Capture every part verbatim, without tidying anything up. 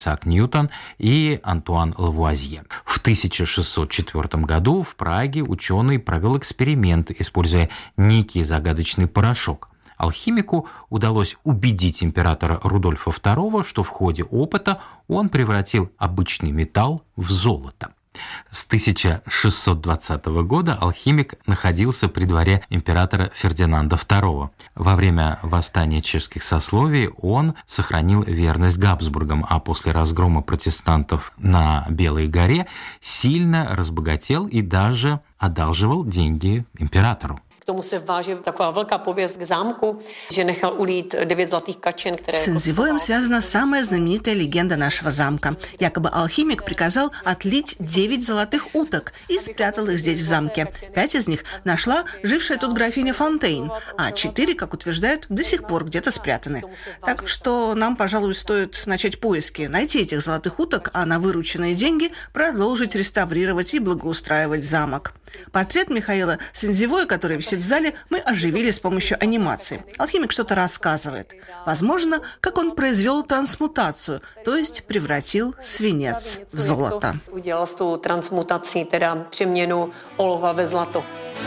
Исаак Ньютон и Антуан Лавуазье. В тысяча шестьсот четвёртом году в Праге ученый провел эксперимент, используя некий загадочный порошок. Алхимику удалось убедить императора Рудольфа второго, что в ходе опыта он превратил обычный металл в золото. С тысяча шестьсот двадцатого года алхимик находился при дворе императора Фердинанда второго. Во время восстания чешских сословий он сохранил верность Габсбургам, а после разгрома протестантов на Белой горе сильно разбогател и даже одалживал деньги императору. K tomu se váží taková velká pověst k zámku, že nechal ulít девять золотых качин, которые... С Сензивоем связана самая знаменитая легенда нашего замка. Якобы алхимик приказал отлить девять золотых уток и спрятал их здесь в замке. Пять из них нашла жившая тут графиня Фонтейн, а четыре, как утверждают, до сих пор где-то спрятаны. Так что нам, пожалуй, стоит начать поиски, найти этих золотых уток, а на вырученные деньги продолжить реставрировать и благоустраивать замок. Портрет Михаила Сензивоя, который висит в зале, мы оживили с помощью анимации. Алхимик что-то рассказывает. Возможно, как он произвел трансмутацию, то есть превратил свинец в золото. Udělal s tou transmutací, teda přeměnu olova ve zlato.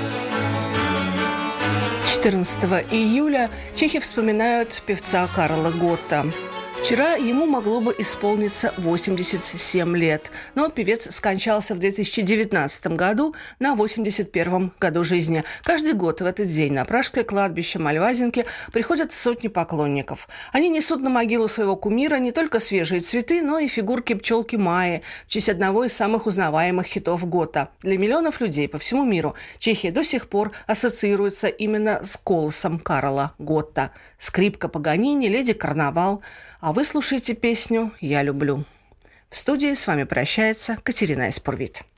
четырнадцатого июля чехи вспоминают певца Карла Готта. Вчера ему могло бы исполниться восемьдесят семь лет, но певец скончался в две тысячи девятнадцатом году на восемьдесят первом году жизни. Каждый год в этот день на пражское кладбище Мальвазенки приходят сотни поклонников. Они несут на могилу своего кумира не только свежие цветы, но и фигурки пчелки Майи в честь одного из самых узнаваемых хитов Готта. Для миллионов людей по всему миру Чехия до сих пор ассоциируется именно с голосом Карла Готта. Скрипка Паганини, леди Карнавал. А вы слушаете песню «Я люблю». В студии с вами прощается Катерина Испурвит.